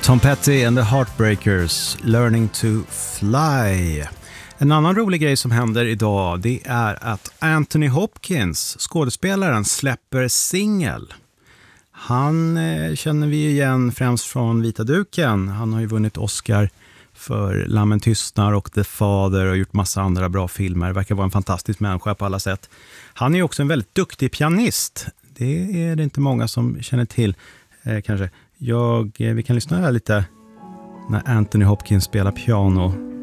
Tom Petty and the Heartbreakers, Learning to Fly. En annan rolig grej som händer idag, det är att Anthony Hopkins, skådespelaren, släpper singel. Han känner vi igen främst från Vita duken. Han har ju vunnit Oscar för Lammen tystnar och The Father och gjort massa andra bra filmer. Verkar vara en fantastisk människa på alla sätt. Han är ju också en väldigt duktig pianist. Det är det inte många som känner till kanske. Vi kan lyssna här lite när Anthony Hopkins spelar piano.